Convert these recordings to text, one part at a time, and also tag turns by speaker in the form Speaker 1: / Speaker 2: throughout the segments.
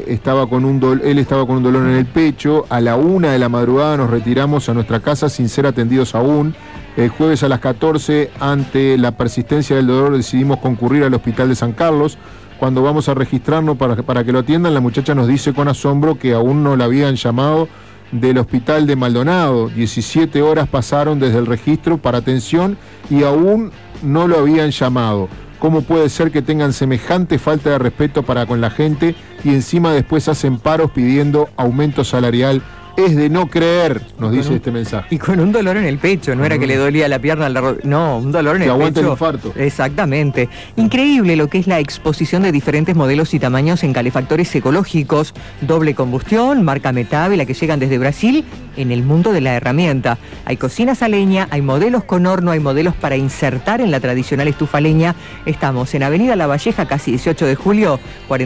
Speaker 1: él estaba con un dolor en el pecho. A la 1 de la madrugada nos retiramos a nuestra casa sin ser atendidos aún. El jueves a las 14, ante la persistencia del dolor, decidimos concurrir al hospital de San Carlos. Cuando vamos a registrarnos para que lo atiendan, la muchacha nos dice con asombro que aún no la habían llamado del hospital de Maldonado. 17 horas pasaron desde el registro para atención y aún no lo habían llamado. ¿Cómo puede ser que tengan semejante falta de respeto para con la gente y encima después hacen paros pidiendo aumento salarial? Es de no creer, nos dice este mensaje.
Speaker 2: Y con un dolor en el pecho, no era que le dolía la pierna, no, un dolor en el pecho. Que
Speaker 1: aguanta el infarto.
Speaker 2: Exactamente. Increíble lo que es la exposición de diferentes modelos y tamaños en calefactores ecológicos, doble combustión, marca Metave, la que llegan desde Brasil, en el mundo de la herramienta. Hay cocinas a leña, hay modelos con horno, hay modelos para insertar en la tradicional estufa a leña. Estamos en Avenida La Valleja, casi 18 de julio,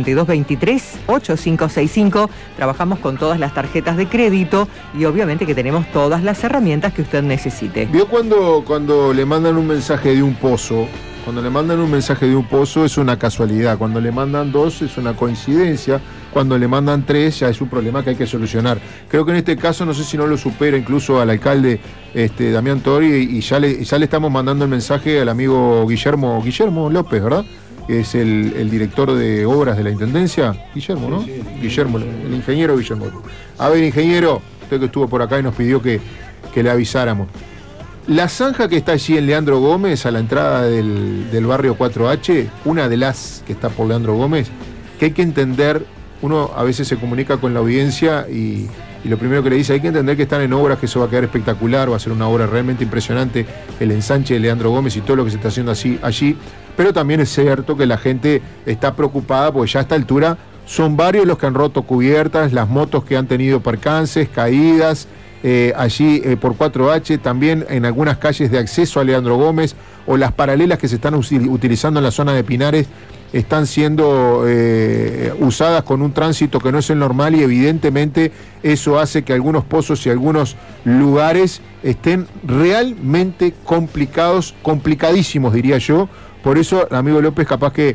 Speaker 2: 4223-8565. Trabajamos con todas las tarjetas de crédito y obviamente que tenemos todas las herramientas que usted necesite.
Speaker 1: ¿Vio cuando le mandan un mensaje de un pozo? Cuando le mandan un mensaje de un pozo es una casualidad, cuando le mandan 2 es una coincidencia, cuando le mandan 3 ya es un problema que hay que solucionar. Creo que en este caso, no sé si no lo supera incluso al alcalde Damián Tori, y ya le estamos mandando el mensaje al amigo Guillermo López, ¿verdad? Que es el director de obras de la Intendencia. Guillermo, ¿no? Sí. Guillermo, el ingeniero Guillermo. A ver, ingeniero, usted que estuvo por acá y nos pidió que le avisáramos. La zanja que está allí en Leandro Gómez, a la entrada del barrio 4H, una de las que está por Leandro Gómez, que hay que entender, uno a veces se comunica con la audiencia y lo primero que le dice, hay que entender que están en obras, que eso va a quedar espectacular, va a ser una obra realmente impresionante, el ensanche de Leandro Gómez y todo lo que se está haciendo allí, pero también es cierto que la gente está preocupada porque ya a esta altura son varios los que han roto cubiertas, las motos que han tenido percances, caídas, allí por 4H, también en algunas calles de acceso a Leandro Gómez, o las paralelas que se están utilizando en la zona de Pinares, están siendo usadas con un tránsito que no es el normal, y evidentemente eso hace que algunos pozos y algunos lugares estén realmente complicadísimos, diría yo. Por eso, amigo López, capaz que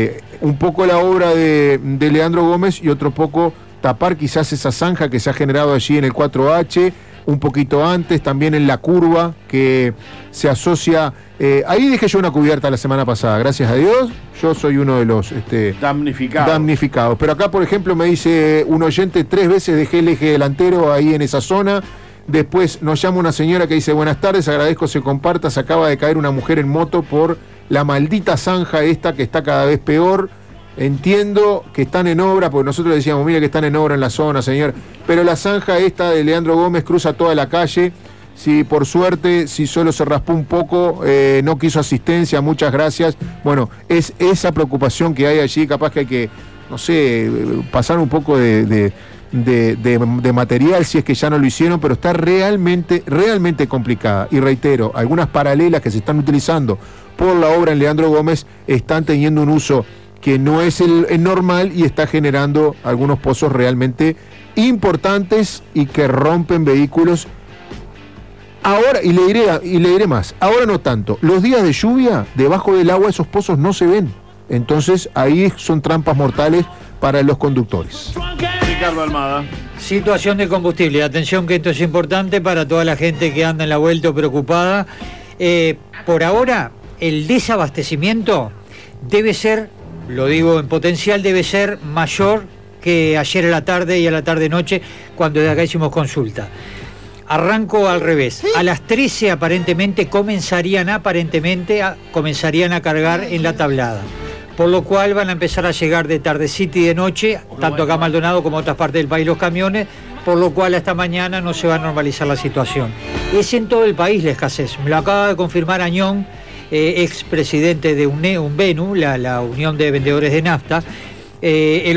Speaker 1: un poco la obra de Leandro Gómez y otro poco tapar quizás esa zanja que se ha generado allí en el 4H, un poquito antes, también en la curva que se asocia. Ahí dejé yo una cubierta la semana pasada, gracias a Dios. Yo soy uno de los damnificados. Pero acá, por ejemplo, me dice un oyente, 3 veces dejé el eje delantero ahí en esa zona. Después nos llama una señora que dice, buenas tardes, agradezco se comparta, se acaba de caer una mujer en moto por la maldita zanja esta que está cada vez peor. Entiendo que están en obra, porque nosotros decíamos, mira que están en obra en la zona, señor, pero la zanja esta de Leandro Gómez cruza toda la calle. Si por suerte, si solo se raspó un poco, no quiso asistencia, muchas gracias. Bueno, es esa preocupación que hay allí, capaz que hay que, no sé, pasar un poco de material si es que ya no lo hicieron, pero está realmente complicada. Y reitero, algunas paralelas que se están utilizando por la obra en Leandro Gómez están teniendo un uso que no es el normal y está generando algunos pozos realmente importantes y que rompen vehículos. Ahora, y le diré más, ahora no tanto. Los días de lluvia, debajo del agua esos pozos no se ven. Entonces ahí son trampas mortales para los conductores.
Speaker 3: Ricardo Almada.
Speaker 4: Situación de combustible. Atención que esto es importante para toda la gente que anda en la vuelta o preocupada. Por ahora, el desabastecimiento debe ser, lo digo en potencial, debe ser mayor que ayer a la tarde y a la tarde-noche cuando de acá hicimos consulta. Arranco al revés. A las 13 aparentemente comenzarían a cargar en la tablada. Por lo cual van a empezar a llegar de tardecita y de noche, tanto acá a Maldonado como a otras partes del país, los camiones, por lo cual hasta mañana no se va a normalizar la situación. Es en todo el país la escasez. Me lo acaba de confirmar Añón, expresidente de UNVENU, la Unión de Vendedores de Nafta. El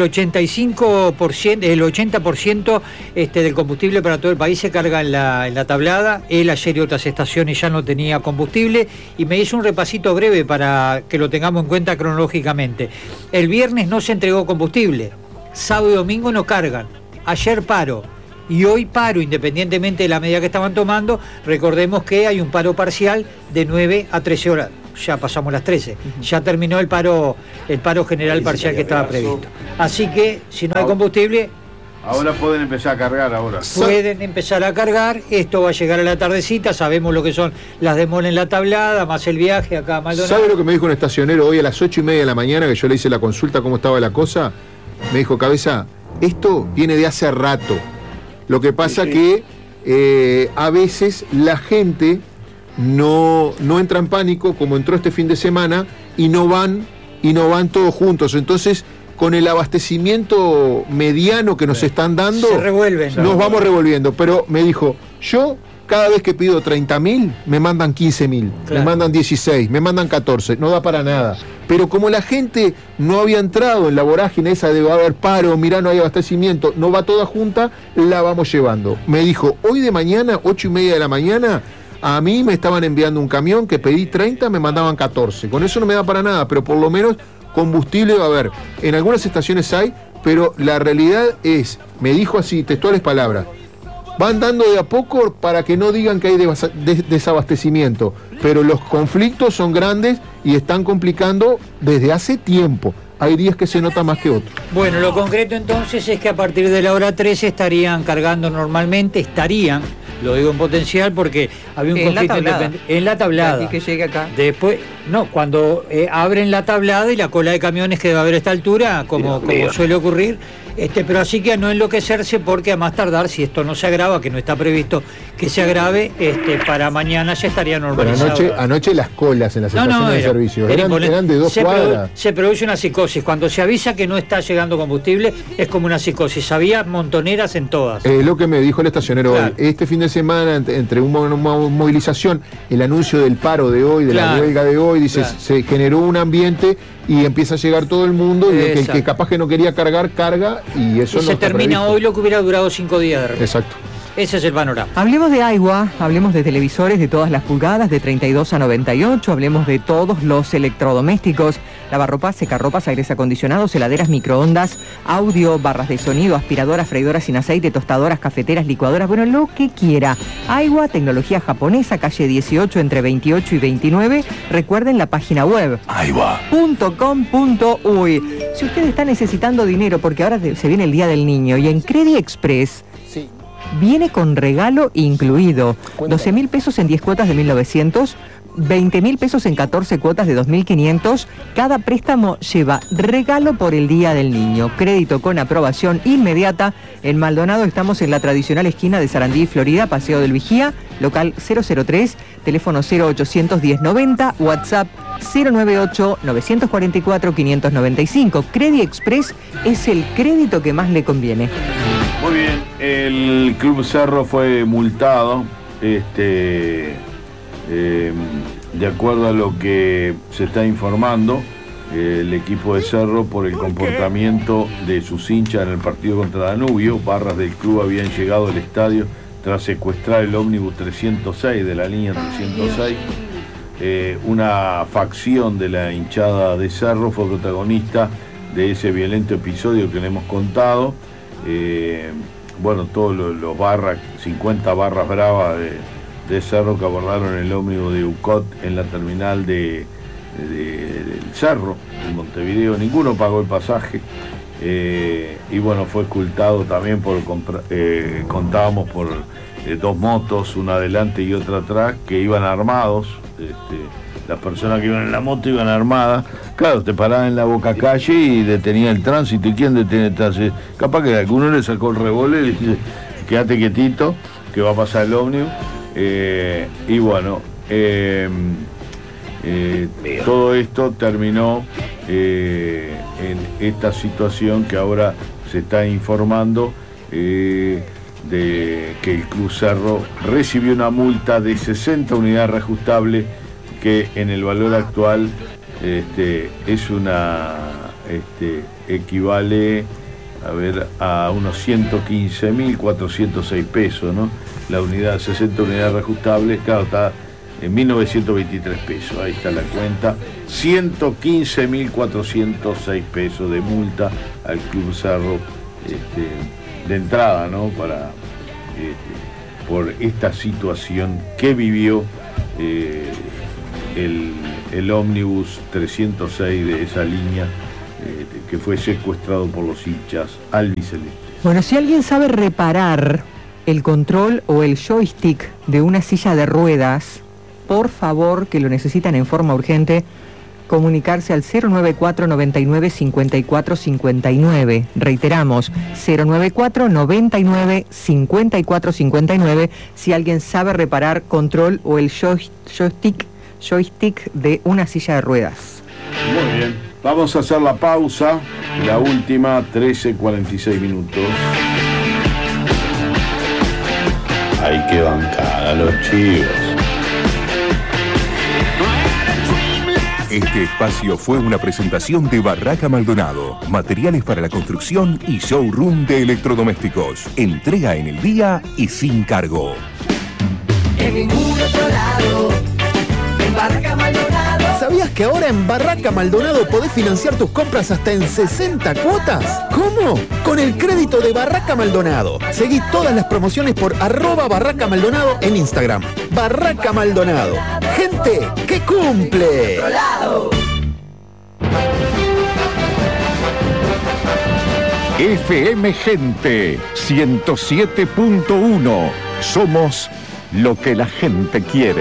Speaker 4: 80% del combustible para todo el país se carga en la tablada. Él ayer y otras estaciones ya no tenía combustible y me hizo un repasito breve para que lo tengamos en cuenta cronológicamente. El viernes no se entregó combustible, sábado y domingo no cargan, ayer paro y hoy paro, independientemente de la medida que estaban tomando. Recordemos que hay un paro parcial de 9 a 13 horas. ya pasamos las 13. Ya terminó el paro general parcial que estaba previsto. Así que si no hay combustible,
Speaker 3: ahora pueden empezar a cargar ahora.
Speaker 4: Pueden empezar a cargar, esto va a llegar a la tardecita, sabemos lo que son las demoras en la tablada, más el viaje acá a Maldonado.
Speaker 1: ¿Sabe lo que me dijo un estacionero hoy a las 8:30 de la mañana, que yo le hice la consulta cómo estaba la cosa? Me dijo, Cabeza, esto viene de hace rato. Lo que pasa que a veces la gente no entra en pánico, como entró este fin de semana, y no van todos juntos. Entonces, con el abastecimiento mediano que nos están dando,
Speaker 4: se revuelven.
Speaker 1: Nos vamos revolviendo. Pero me dijo, yo cada vez que pido 30.000, me mandan 15.000, me mandan 16, me mandan 14, no da para nada. Pero como la gente no había entrado en la vorágine esa de va a haber paro, mirá, no hay abastecimiento, no va toda junta, la vamos llevando. Me dijo, hoy de mañana, 8:30 de la mañana, a mí me estaban enviando un camión que pedí 30, me mandaban 14. Con eso no me da para nada, pero por lo menos combustible va a haber. En algunas estaciones hay, pero la realidad es, me dijo así, textuales palabras, van dando de a poco para que no digan que hay desabastecimiento, pero los conflictos son grandes y están complicando desde hace tiempo. Hay días que se nota más que otros.
Speaker 4: Bueno, lo concreto entonces es que a partir de la hora 13 estarían cargando normalmente, lo digo en potencial porque había un conflicto en la tablada.
Speaker 2: Así que llegue acá.
Speaker 4: Después, no, cuando abren la tablada y la cola de camiones que debe haber a esta altura, como suele ocurrir, pero así que a no enloquecerse porque a más tardar, si esto no se agrava, que no está previsto que se agrave, para mañana ya estaría normalizado.
Speaker 1: Pero anoche las colas en las estaciones de servicio eran de 2 cuadras.
Speaker 4: Se produce una psicosis. Cuando se avisa que no está llegando combustible, es como una psicosis. Había montoneras en todas.
Speaker 1: Lo que me dijo el estacionero hoy. Este fin de semana, entre una movilización, el anuncio del paro de hoy, de la huelga de hoy, dice, se generó un ambiente y empieza a llegar todo el mundo y el que capaz que no quería cargar, carga y eso no
Speaker 4: se termina
Speaker 1: previsto.
Speaker 4: Hoy lo que hubiera durado 5 días de repente.
Speaker 1: Exacto.
Speaker 4: Ese es el panorama.
Speaker 2: Hablemos de agua, hablemos de televisores de todas las pulgadas, de 32 a 98, hablemos de todos los electrodomésticos, lavarropas, secarropas, aires acondicionados, heladeras, microondas, audio, barras de sonido, aspiradoras, freidoras sin aceite, tostadoras, cafeteras, licuadoras, bueno, lo que quiera. Agua, tecnología japonesa, calle 18 entre 28 y 29. Recuerden la página web agua.com.uy. Si usted está necesitando dinero, porque ahora se viene el Día del Niño, y en Credit Express viene con regalo incluido. 12.000 pesos en 10 cuotas de 1.900, 20.000 pesos en 14 cuotas de 2.500. Cada préstamo lleva regalo por el Día del Niño. Crédito con aprobación inmediata. En Maldonado estamos en la tradicional esquina de Sarandí, Florida, Paseo del Vigía, local 003, teléfono 0800 1090, WhatsApp 098-944-595. Credit Express es el crédito que más le conviene.
Speaker 3: Muy bien, el Club Cerro fue multado, de acuerdo a lo que se está informando, el equipo de Cerro por el comportamiento de sus hinchas en el partido contra Danubio. Barras del club habían llegado al estadio tras secuestrar el ómnibus 306 de la línea 306. Una facción de la hinchada de Cerro fue protagonista de ese violento episodio que le hemos contado. Todos los barras, 50 barras bravas de Cerro que abordaron el ómnibus de UCOT en la terminal del Cerro, en Montevideo. Ninguno pagó el pasaje fue escultado también contábamos por 2 motos, una adelante y otra atrás, que iban armados. Las personas que iban en la moto iban armadas. Claro, te paraban en la boca calle y detenían el tránsito. ¿Y quién detiene el tránsito? Capaz que alguno le sacó el revólver y dice, quédate quietito, que va a pasar el ómnibus. Todo esto terminó en esta situación que ahora se está informando, de que el Club Cerro recibió una multa de 60 unidades reajustables, que en el valor actual equivale a unos 115.406 pesos, ¿no? La unidad, 60 unidades reajustables, claro, está en 1.923 pesos, ahí está la cuenta, 115.406 pesos de multa al Club Cerro, de entrada, ¿no? por esta situación que vivió el el ómnibus 306 de esa línea que fue secuestrado por los hinchas albicelestes.
Speaker 2: Bueno, si alguien sabe reparar el control o el joystick de una silla de ruedas, por favor, que lo necesitan en forma urgente, comunicarse al 094 99 54 59. Reiteramos, 094 99 54 59, si alguien sabe reparar control o el joystick de una silla de ruedas.
Speaker 3: Muy bien, vamos a hacer la pausa, la última, 13:46 minutos. Hay que bancar a los chivos.
Speaker 5: Este espacio fue una presentación de Barraca Maldonado, materiales para la construcción y showroom de electrodomésticos. Entrega en el día y sin cargo.
Speaker 6: En ningún otro lado, en Barraca Maldonado.
Speaker 7: ¿Sabías que ahora en Barraca Maldonado podés financiar tus compras hasta en 60 cuotas? ¿Cómo? Con el crédito de Barraca Maldonado. Seguí todas las promociones por @Barraca Maldonado en Instagram. Barraca Maldonado. Gente que cumple.
Speaker 5: FM Gente 107.1. Somos lo que la gente quiere.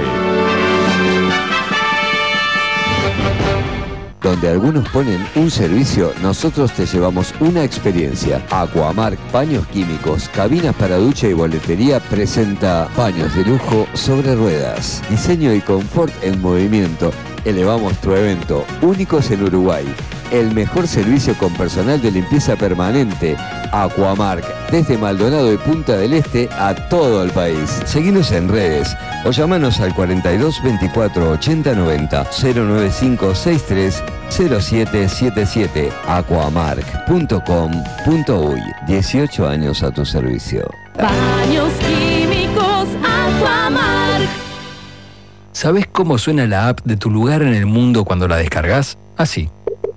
Speaker 8: Donde algunos ponen un servicio, nosotros te llevamos una experiencia. Aquamark Paños Químicos, cabinas para ducha y boletería presenta paños de lujo sobre ruedas. Diseño y confort en movimiento. Elevamos tu evento, únicos en Uruguay. El mejor servicio con personal de limpieza permanente. Aquamark, desde Maldonado y Punta del Este a todo el país. Seguinos en redes o llamanos al 42 24 80 90 095 63 0777 aquamark.com.uy. 18 años a tu servicio.
Speaker 9: Baños químicos Aquamark.
Speaker 10: ¿Sabés cómo suena la app de tu lugar en el mundo cuando la descargas? Así.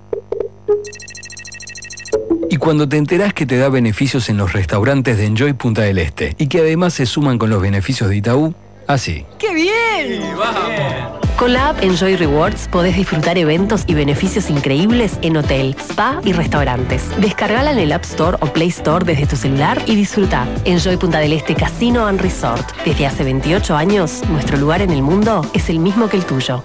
Speaker 10: Y cuando te enterás que te da beneficios en los restaurantes de Enjoy Punta del Este y que además se suman con los beneficios de Itaú, así.
Speaker 9: ¡Qué bien! Con la app Enjoy Rewards podés disfrutar eventos y beneficios increíbles en hotel, spa y restaurantes. Descargala en el App Store o Play Store desde tu celular y disfruta. Enjoy Punta del Este Casino and Resort. Desde hace 28 años, nuestro lugar en el mundo es el mismo que el tuyo.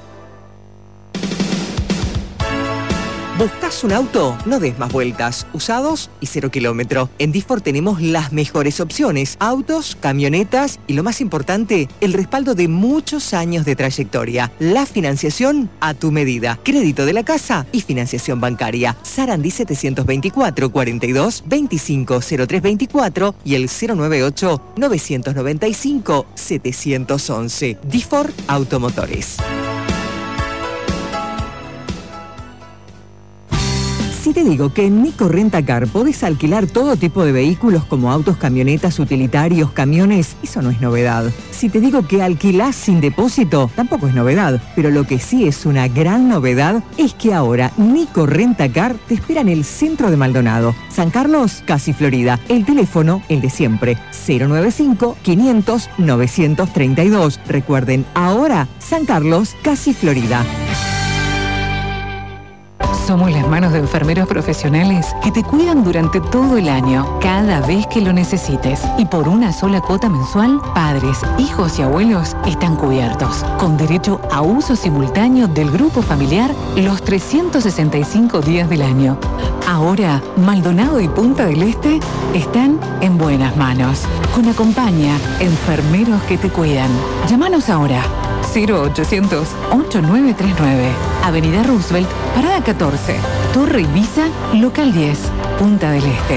Speaker 2: ¿Buscas un auto? No des más vueltas. Usados y 0 kilómetro. En Difor tenemos las mejores opciones. Autos, camionetas y lo más importante, el respaldo de muchos años de trayectoria. La financiación a tu medida. Crédito de la casa y financiación bancaria. Sarandí 724 42 25 0324 y el 098 995 711. Difor Automotores. Si te digo que en Nico Rentacar podés alquilar todo tipo de vehículos como autos, camionetas, utilitarios, camiones, eso no es novedad. Si te digo que alquilás sin depósito, tampoco es novedad. Pero lo que sí es una gran novedad es que ahora Nico Rentacar te espera en el centro de Maldonado. San Carlos, casi Florida. El teléfono, el de siempre, 095 500 932. Recuerden, ahora San Carlos, casi Florida.
Speaker 11: Somos las manos de enfermeros profesionales que te cuidan durante todo el año, cada vez que lo necesites. Y por una sola cuota mensual, padres, hijos y abuelos están cubiertos, con derecho a uso simultáneo del grupo familiar los 365 días del año. Ahora, Maldonado y Punta del Este están en buenas manos. Con Acompaña, enfermeros que te cuidan. Llámanos ahora. 0800-8939. Avenida Roosevelt, Parada 14. Torre Ibiza, Local 10. Punta del Este.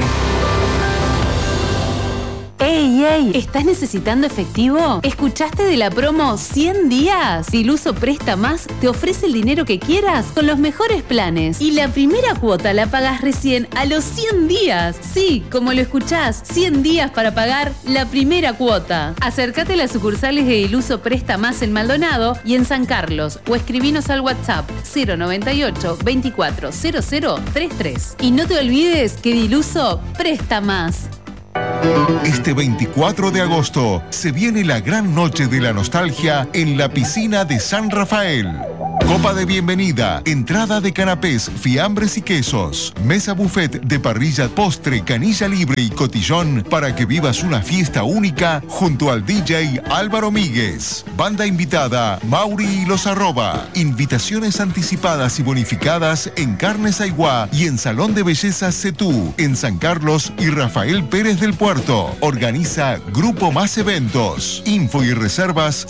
Speaker 9: ¡Ey, ey! ¿Estás necesitando efectivo? ¿Escuchaste de la promo 100 días? Diluso Presta Más te ofrece el dinero que quieras con los mejores planes. Y la primera cuota la pagas recién a los 100 días. Sí, como lo escuchás, 100 días para pagar la primera cuota. Acércate a las sucursales de Diluso Presta Más en Maldonado y en San Carlos o escribinos al WhatsApp 098 24 0033. Y no te olvides que Diluso Presta Más.
Speaker 12: Este 24 de agosto se viene la gran noche de la nostalgia en la piscina de San Rafael. Copa de bienvenida, entrada de canapés, fiambres y quesos, mesa buffet de parrilla, postre, canilla libre y cotillón para que vivas una fiesta única junto al DJ Álvaro Míguez. Banda invitada, Mauri y los Arroba. Invitaciones anticipadas y bonificadas en Carnes Aiguá y en Salón de Belleza Cetú, en San Carlos y Rafael Pérez del Puerto. Organiza Grupo Más Eventos. Info y reservas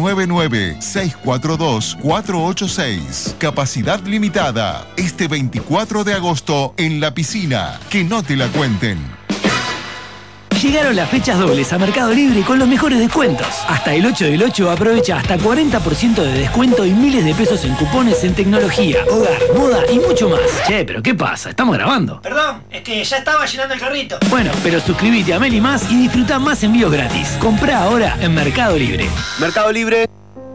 Speaker 12: 099-642-486. Capacidad limitada. Este 24 de agosto en La Piscina. Que no te la cuenten.
Speaker 13: Llegaron las fechas dobles a Mercado Libre con los mejores descuentos. Hasta el 8 del 8 aprovecha hasta 40% de descuento y miles de pesos en cupones en tecnología, hogar, moda y mucho más. Che, pero ¿qué pasa? Estamos grabando.
Speaker 14: Perdón, es que ya estaba llenando el carrito.
Speaker 13: Bueno, pero suscríbete a Meli Más y disfruta más envíos gratis. Comprá ahora en Mercado Libre.
Speaker 15: Mercado Libre.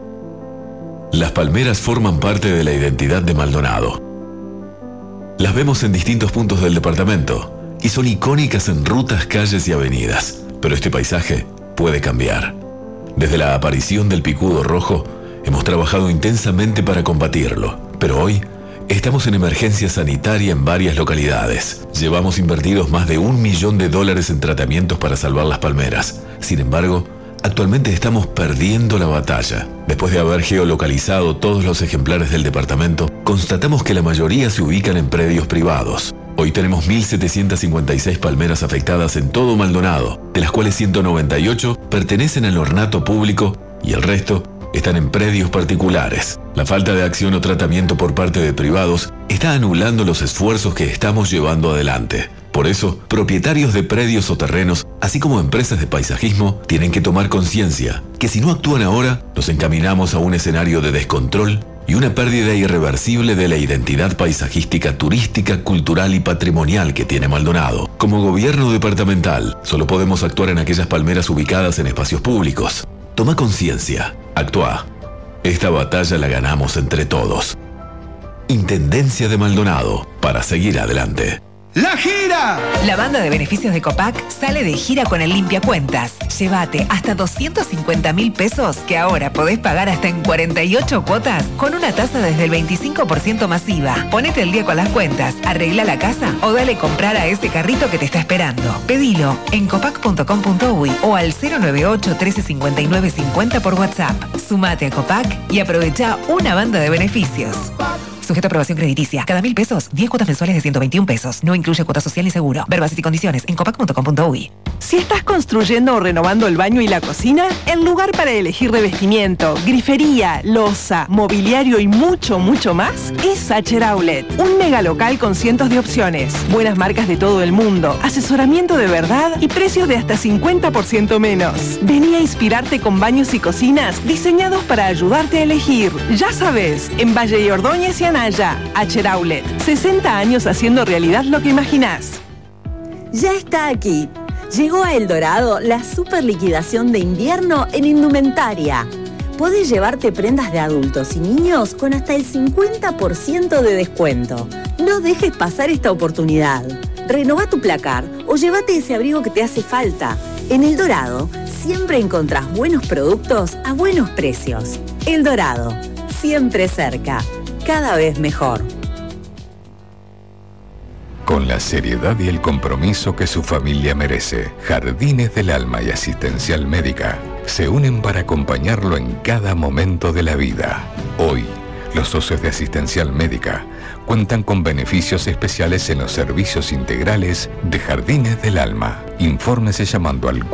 Speaker 16: Las palmeras forman parte de la identidad de Maldonado. Las vemos en distintos puntos del departamento y son icónicas en rutas, calles y avenidas. Pero este paisaje puede cambiar. Desde la aparición del picudo rojo, hemos trabajado intensamente para combatirlo. Pero hoy, estamos en emergencia sanitaria en varias localidades. Llevamos invertidos más de $1 millón en tratamientos para salvar las palmeras. Sin embargo, actualmente estamos perdiendo la batalla. Después de haber geolocalizado todos los ejemplares del departamento, constatamos que la mayoría se ubican en predios privados. Hoy tenemos 1.756 palmeras afectadas en todo Maldonado, de las cuales 198 pertenecen al ornato público y el resto están en predios particulares. La falta de acción o tratamiento por parte de privados está anulando los esfuerzos que estamos llevando adelante. Por eso, propietarios de predios o terrenos, así como empresas de paisajismo, tienen que tomar conciencia que si no actúan ahora, nos encaminamos a un escenario de descontrol y una pérdida irreversible de la identidad paisajística, turística, cultural y patrimonial que tiene Maldonado. Como gobierno departamental, solo podemos actuar en aquellas palmeras ubicadas en espacios públicos. Toma conciencia, actúa. Esta batalla la ganamos entre todos. Intendencia de Maldonado, para seguir adelante.
Speaker 17: ¡La gira!
Speaker 18: La banda de beneficios de Copac sale de gira con el Limpia Cuentas. Llévate hasta 250.000 pesos que ahora podés pagar hasta en 48 cuotas con una tasa desde el 25% masiva. Ponete el día con las cuentas, arregla la casa o dale comprar a ese carrito que te está esperando. Pedilo en copac.com.uy o al 098-1359-50 por WhatsApp. Sumate a Copac y aprovecha una banda de beneficios. Sujeto a aprobación crediticia. Cada 1.000 pesos, 10 cuotas mensuales de 121 pesos. No incluye cuota social ni seguro. Ver bases y condiciones en copac.com.uy.
Speaker 19: Si estás construyendo o renovando el baño y la cocina, el lugar para elegir revestimiento, grifería, loza, mobiliario y mucho, mucho más es Sacher Outlet. Un mega local con cientos de opciones, buenas marcas de todo el mundo, asesoramiento de verdad y precios de hasta 50% menos. Vení a inspirarte con baños y cocinas diseñados para ayudarte a elegir. Ya sabes, en Valle y Ordóñez y Anaya, Sacher Outlet. 60 años haciendo realidad lo que imaginás.
Speaker 20: Ya está aquí. Llegó a El Dorado la super liquidación de invierno en indumentaria. Podés llevarte prendas de adultos y niños con hasta el 50% de descuento. No dejes pasar esta oportunidad. Renová tu placar o llévate ese abrigo que te hace falta. En El Dorado siempre encontrás buenos productos a buenos precios. El Dorado, siempre cerca, cada vez mejor.
Speaker 5: Con la seriedad y el compromiso que su familia merece, Jardines del Alma y Asistencial Médica se unen para acompañarlo en cada momento de la vida. Hoy, los socios de Asistencial Médica cuentan con beneficios especiales en los servicios integrales de Jardines del Alma. Infórmese llamando al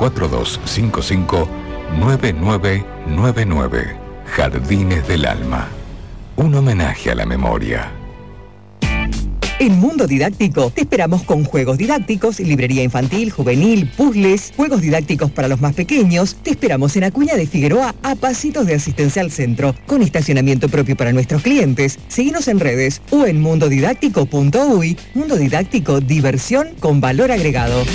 Speaker 5: 4255-9999. Jardines del Alma. Un homenaje a la memoria.
Speaker 2: En Mundo Didáctico te esperamos con juegos didácticos, librería infantil, juvenil, puzzles, juegos didácticos para los más pequeños. Te esperamos en Acuña de Figueroa, a pasitos de Asistencial Centro, con estacionamiento propio para nuestros clientes. Seguinos en redes o en mundodidáctico.uy. Mundo Didáctico, diversión con valor agregado.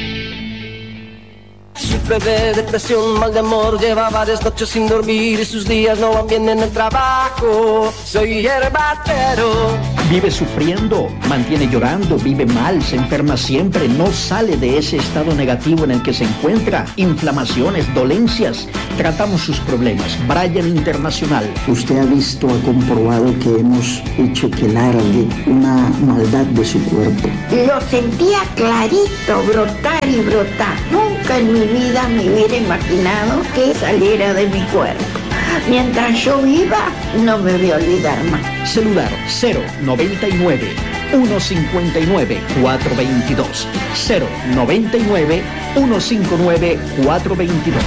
Speaker 6: Sufre de depresión, mal de amor, lleva varias noches sin dormir y sus días no van bien en el trabajo. Soy hierbacero.
Speaker 15: Vive sufriendo, mantiene llorando, vive mal, se enferma siempre, no sale de ese estado negativo en el que se encuentra. Inflamaciones, dolencias. Tratamos sus problemas. Brian Internacional.
Speaker 17: Usted ha visto, ha comprobado que hemos hecho que largue una maldad de su cuerpo.
Speaker 21: Lo sentía clarito, brotar y brotar. Nunca en mi vida me hubiera imaginado que saliera de mi cuerpo. Mientras yo viva, no me voy a olvidar más.
Speaker 15: Celular 099 159 422. 099 159 422.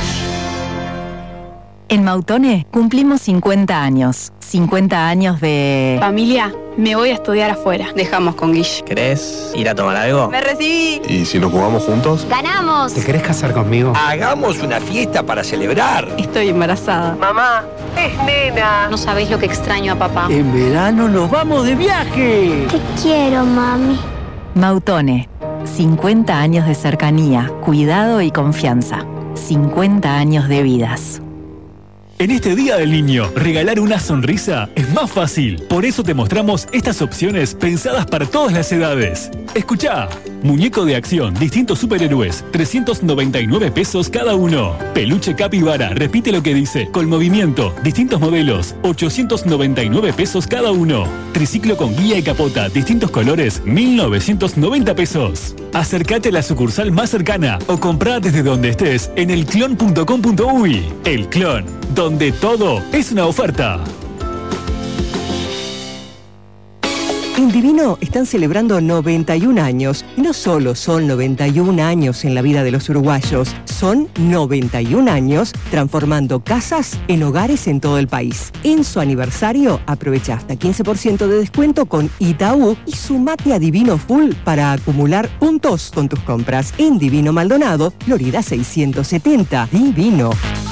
Speaker 22: En Mautone cumplimos 50 años. 50 años de...
Speaker 23: Familia, me voy a estudiar afuera. Dejamos con Guille.
Speaker 24: ¿Querés ir a tomar algo?
Speaker 23: ¡Me recibí!
Speaker 24: ¿Y si nos jugamos juntos?
Speaker 23: ¡Ganamos!
Speaker 24: ¿Te querés casar conmigo? ¡Hagamos una fiesta para celebrar!
Speaker 23: Estoy embarazada.
Speaker 24: Mamá,
Speaker 23: es nena. No sabéis lo que extraño a papá.
Speaker 24: En verano nos vamos de viaje.
Speaker 23: Te quiero, mami.
Speaker 22: Mautone. 50 años de cercanía, cuidado y confianza. 50 años de vidas.
Speaker 25: En este Día del Niño, regalar una sonrisa es más fácil. Por eso te mostramos estas opciones pensadas para todas las edades. Escuchá. Muñeco de acción, distintos superhéroes, 399 pesos cada uno. Peluche capibara, repite lo que dice, con movimiento, distintos modelos, 899 pesos cada uno. Triciclo con guía y capota, distintos colores, 1990 pesos. Acércate a la sucursal más cercana o comprá desde donde estés en elclon.com.uy. El Clon, donde todo es una oferta.
Speaker 2: En Divino están celebrando 91 años. Y no solo son 91 años en la vida de los uruguayos, son 91 años transformando casas en hogares en todo el país. En su aniversario, aprovecha hasta 15% de descuento con Itaú y sumate a Divino Full para acumular puntos con tus compras. En Divino Maldonado, Florida 670. Divino.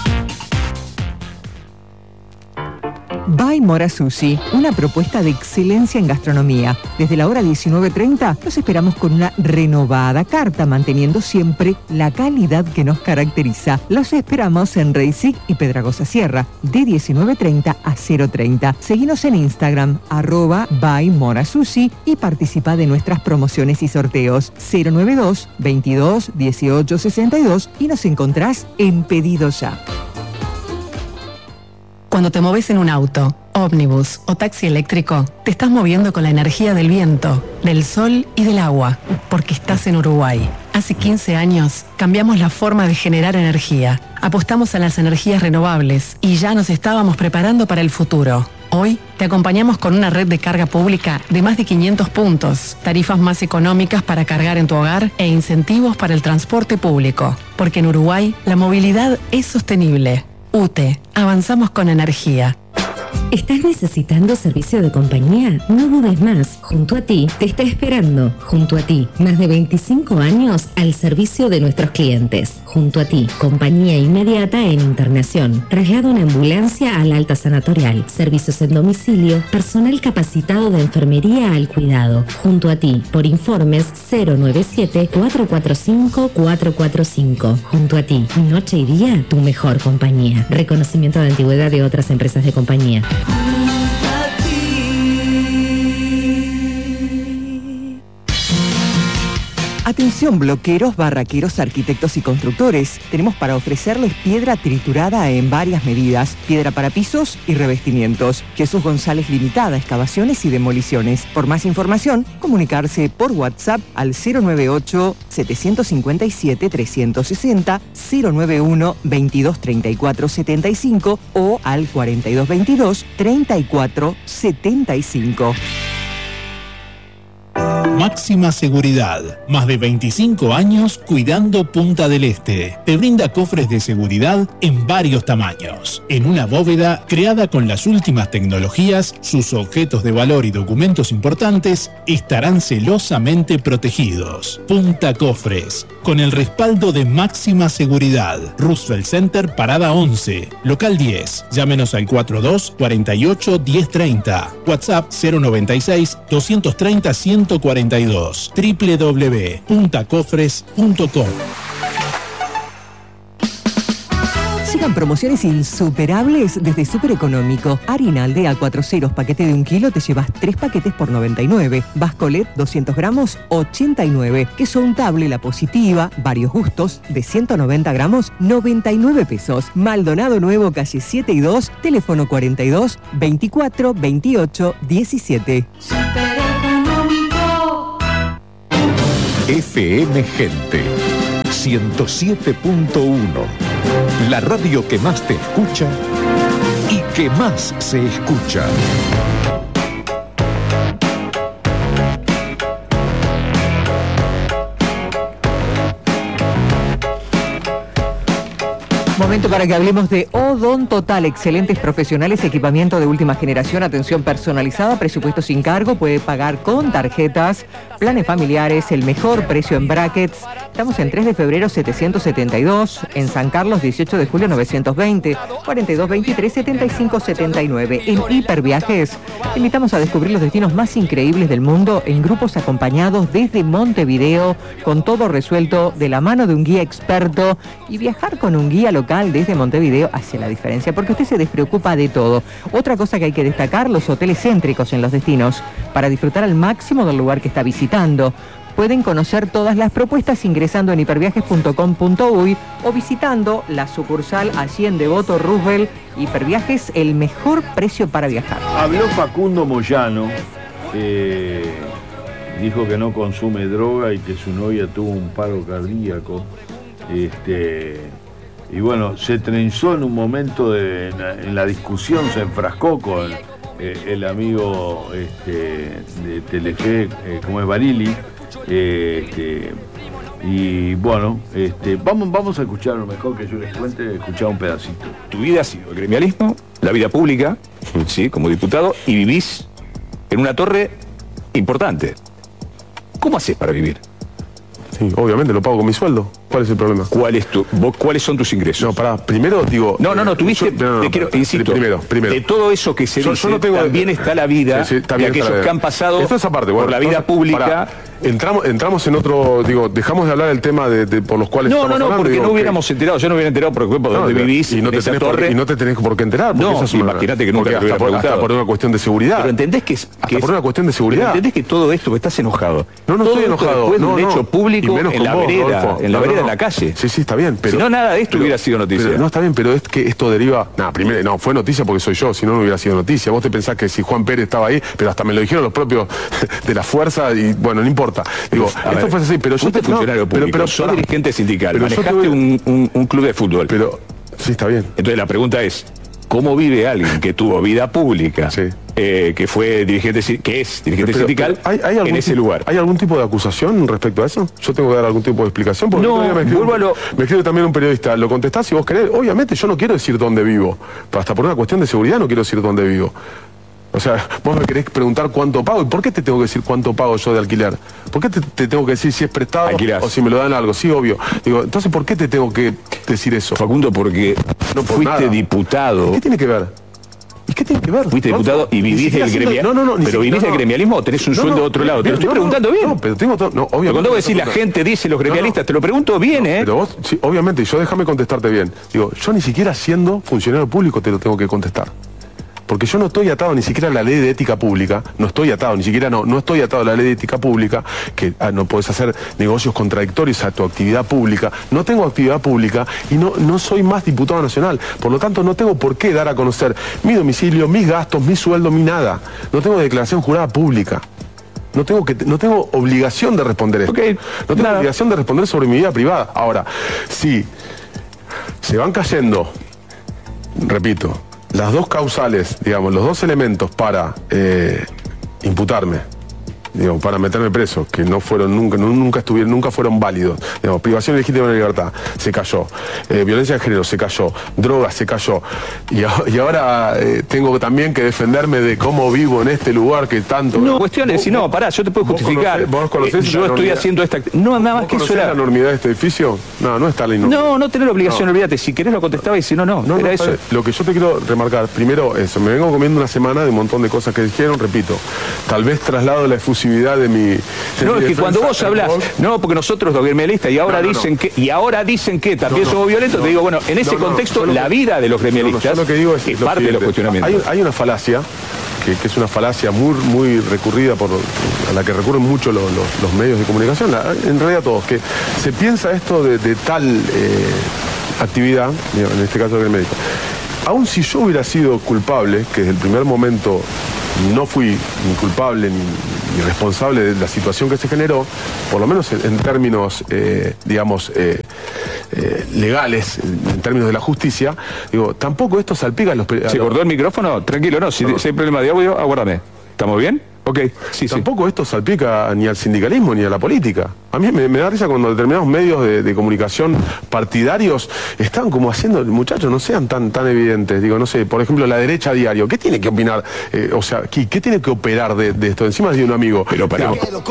Speaker 2: By Mora Sushi, una propuesta de excelencia en gastronomía. Desde la hora 19:30 los esperamos con una renovada carta, manteniendo siempre la calidad que nos caracteriza. Los esperamos en Reisig y Pedragosa Sierra, de 19:30 a 0:30. Seguinos en Instagram, @By Mora Sushi, y participa de nuestras promociones y sorteos. 092 22 18 62 y nos encontrás en Pedido Ya.
Speaker 11: Cuando te moves en un auto, ómnibus o taxi eléctrico, te estás moviendo con la energía del viento, del sol y del agua, porque estás en Uruguay. Hace 15 años cambiamos la forma de generar energía, apostamos a las energías renovables y ya nos estábamos preparando para el futuro. Hoy te acompañamos con una red de carga pública de más de 500 puntos, tarifas más económicas para cargar en tu hogar e incentivos para el transporte público, porque en Uruguay la movilidad es sostenible. UTE, avanzamos con energía.
Speaker 26: ¿Estás necesitando servicio de compañía? No dudes más. Junto a ti te está esperando. Junto a ti, más de 25 años al servicio de nuestros clientes. Junto a ti, compañía inmediata en internación. Traslado en ambulancia al alta sanatorial. Servicios en domicilio. Personal capacitado de enfermería al cuidado. Junto a ti, por informes 097-445-445. Junto a ti, noche y día, tu mejor compañía. Reconocimiento de antigüedad de otras empresas de compañía.
Speaker 2: Atención bloqueros, barraqueros, arquitectos y constructores. Tenemos para ofrecerles piedra triturada en varias medidas, piedra para pisos y revestimientos. Jesús González Limitada, excavaciones y demoliciones. Por más información, comunicarse por WhatsApp al 098-757-360, 091-2234-75 o al 4222-3475.
Speaker 27: Máxima Seguridad. Más de 25 años cuidando Punta del Este. Te brinda cofres de seguridad en varios tamaños. En una bóveda creada con las últimas tecnologías, sus objetos de valor y documentos importantes estarán celosamente protegidos. Punta Cofres. Con el respaldo de Máxima Seguridad. Roosevelt Center, Parada 11. Local 10. Llámenos al 42 48 1030. WhatsApp 096 230 142. www.puntacofres.com.
Speaker 2: Llegan promociones insuperables desde Súper Económico. Harina Aldea 4 ceros, paquete de 1 kilo, te llevas 3 paquetes por 99. Bascolet 200 gramos, 89. Queso untable La Positiva, varios gustos, de 190 gramos, 99 pesos. Maldonado Nuevo, calle 7 y 2, teléfono 42 24 28 17.
Speaker 5: FM Gente 107.1, la radio que más te escucha y que más se escucha.
Speaker 2: Momento para que hablemos de Odon Total, excelentes profesionales, equipamiento de última generación, atención personalizada, presupuesto sin cargo, puede pagar con tarjetas, planes familiares, el mejor precio en brackets. Estamos en 3 de febrero 772, en San Carlos 18 de julio 920, 42 23 75 79. En Hiperviajes te invitamos a descubrir los destinos más increíbles del mundo en grupos acompañados desde Montevideo, con todo resuelto de la mano de un guía experto, y viajar con un guía local desde Montevideo hace la diferencia, porque usted se despreocupa de todo. Otra cosa que hay que destacar, los hoteles céntricos en los destinos, para disfrutar al máximo del lugar que está visitando. Pueden conocer todas las propuestas ingresando en hiperviajes.com.uy o visitando la sucursal allí en Devoto Roosevelt. Hiperviajes, el mejor precio para viajar.
Speaker 1: Habló Facundo Moyano, dijo que no consume droga y que su novia tuvo un paro cardíaco. Y bueno, se trenzó en un momento en la discusión, se enfrascó con el amigo de Telefe, como es Barili. Y bueno, vamos a escuchar lo mejor que yo les cuente, escuchar un pedacito.
Speaker 3: Tu vida ha sido el gremialismo, la vida pública, ¿sí? Como diputado, y vivís en una torre importante. ¿Cómo haces para vivir?
Speaker 4: Sí, obviamente lo pago con mi sueldo. ¿Cuál es el problema?
Speaker 3: ¿Cuáles son tus ingresos?
Speaker 4: No, pará, primero digo...
Speaker 3: No, tuviste, insisto,
Speaker 4: primero.
Speaker 3: De todo eso que se dice,
Speaker 4: yo no tengo,
Speaker 3: también está la vida de aquellos que han pasado por la vida pública.
Speaker 4: Entramos en otro, dejamos de hablar del tema por los cuales estamos hablando.
Speaker 3: Porque no hubiéramos enterado, yo no hubiera enterado por donde vivís,
Speaker 4: y no te tenés por qué enterar.
Speaker 3: No, imagínate que nunca te hubiera preguntado.
Speaker 4: Hasta por una cuestión de seguridad.
Speaker 3: Pero entendés que
Speaker 4: por una cuestión de seguridad.
Speaker 3: Entendés que todo esto, que estás enojado.
Speaker 4: No estoy enojado.
Speaker 3: Después de un hecho público en la vereda, en la calle.
Speaker 4: Sí, está bien, pero...
Speaker 3: Si no, nada de esto hubiera sido noticia.
Speaker 4: No, está bien, pero es que esto deriva... Primero, fue noticia porque soy yo, si no hubiera sido noticia. Vos te pensás que si Juan Pérez estaba ahí, pero hasta me lo dijeron los propios de la fuerza y bueno, no importa. Esto fue así, pero yo...
Speaker 3: Vos funcionario público, sos dirigente sindical, manejaste un club de fútbol.
Speaker 4: Pero, sí, está bien.
Speaker 3: Entonces la pregunta es, ¿cómo vive alguien que tuvo vida pública, que fue dirigente, que es dirigente sindical, en ese lugar?
Speaker 4: ¿Hay algún tipo de acusación respecto a eso? ¿Yo tengo que dar algún tipo de explicación? Porque me escribe también un periodista, lo contestás si vos querés. Obviamente yo no quiero decir dónde vivo, pero hasta por una cuestión de seguridad no quiero decir dónde vivo. O sea, vos me querés preguntar cuánto pago. ¿Y por qué te tengo que decir cuánto pago yo de alquiler? ¿Por qué te tengo que decir si es prestado o si me lo dan algo? Sí, obvio. Entonces, ¿por qué te tengo que decir eso?
Speaker 3: Facundo, porque fuiste diputado.
Speaker 4: ¿Qué tiene que ver? ¿Y qué tiene que ver?
Speaker 3: Fuiste diputado y vivís del gremialismo. ¿Pero vivís del gremialismo o tenés un sueldo de otro lado? Te lo estoy preguntando bien.
Speaker 4: No, pero tengo todo. No, obviamente.
Speaker 3: Cuando vos decís la gente dice los gremialistas, te lo pregunto bien,
Speaker 4: Pero vos, sí, obviamente, déjame contestarte bien. Yo ni siquiera siendo funcionario público te lo tengo que contestar. Porque yo no estoy atado ni siquiera a la ley de ética pública, no estoy atado a la ley de ética pública, que no podés hacer negocios contradictorios a tu actividad pública. No tengo actividad pública y no soy más diputado nacional. Por lo tanto, no tengo por qué dar a conocer mi domicilio, mis gastos, mi sueldo, mi nada. No tengo declaración jurada pública. No tengo obligación de responder esto. No tengo obligación de responder sobre mi vida privada. Ahora, si se van cayendo, repito, las dos causales, los dos elementos para imputarme, para meterme preso, que no fueron nunca fueron válidos. Privación legítima de libertad, se cayó. Violencia de género, se cayó. Drogas, se cayó. Y ahora tengo también que defenderme de cómo vivo en este lugar que tanto...
Speaker 3: No, cuestiones, pará, yo te puedo justificar.
Speaker 4: ¿Vos conocés
Speaker 3: yo estoy haciendo esta... No, nada más que eso era...
Speaker 4: la enormidad de este edificio? No está la enormidad.
Speaker 3: No tenés la obligación, olvídate. Si querés lo contestaba y si no. Era eso.
Speaker 4: Lo que yo te quiero remarcar, primero eso, me vengo comiendo una semana de un montón de cosas que dijeron, repito. Tal vez traslado la efusión efusividad de mi...
Speaker 3: No, es que cuando vos hablas, no, porque nosotros los gremialistas, y ahora dicen que también somos violentos, te digo, bueno, en ese contexto, la vida de los gremialistas
Speaker 4: yo lo que digo es
Speaker 3: parte de los cuestionamientos.
Speaker 4: Hay una falacia, que es una falacia muy recurrida, a la que recurren mucho los medios de comunicación, en realidad todos, que se piensa esto de tal actividad, en este caso gremialista. Aun si yo hubiera sido culpable, que desde el primer momento no fui ni culpable ni responsable de la situación que se generó, por lo menos en términos, legales, en términos de la justicia, digo, tampoco esto salpica a los...
Speaker 3: ¿Se cortó el micrófono? Tranquilo, no, si hay problema de audio, aguárdame. ¿Estamos bien? Ok, sí,
Speaker 4: tampoco esto salpica ni al sindicalismo ni a la política. A mí me da risa cuando determinados medios de comunicación partidarios están como haciendo, muchachos, no sean tan evidentes. Digo, no sé, por ejemplo, la derecha a diario, ¿qué tiene que opinar? ¿Qué tiene que operar de esto? Encima de un amigo.
Speaker 3: Pero para...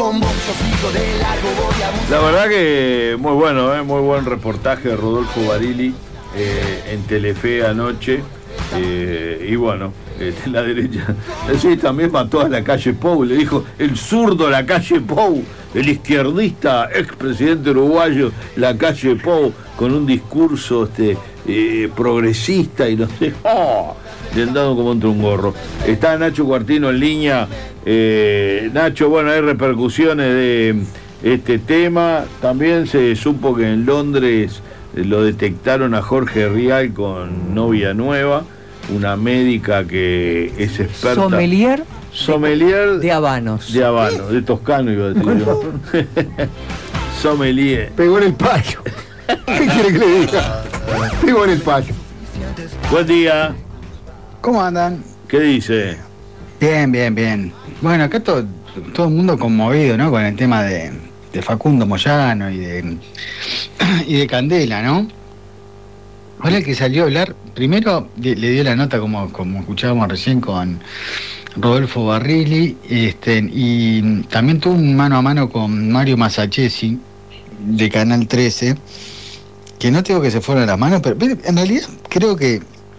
Speaker 1: La verdad que muy bueno, muy buen reportaje de Rodolfo Barili en Telefe anoche. Y bueno, la derecha sí, también mató a la calle Pou, le dijo el zurdo la calle Pou, el izquierdista expresidente uruguayo la calle Pou, con un discurso progresista y no sé, le han dado como entre un gorro. Está Nacho Cuartino en línea. Nacho, bueno, hay repercusiones de este tema. También se supo que en Londres lo detectaron a Jorge Rial con novia nueva, una médica que es experta. Sommelier
Speaker 2: de habanos.
Speaker 1: De habanos, de toscano iba a decir yo. Sommelier.
Speaker 7: Pegó en el payo. ¿Qué quiere que le diga? Pegó en el payo.
Speaker 1: Buen día.
Speaker 8: ¿Cómo andan?
Speaker 1: ¿Qué dice?
Speaker 8: Bien. Bueno, acá todo el mundo conmovido, ¿no? Con el tema de Facundo Moyano y de Candela, ¿no? Ahora el que salió a hablar, primero le dio la nota como escuchábamos recién con Rodolfo Barili, y también tuvo un mano a mano con Mario Masachesi de Canal 13, que no tengo que se fueron a las manos, pero en realidad creo que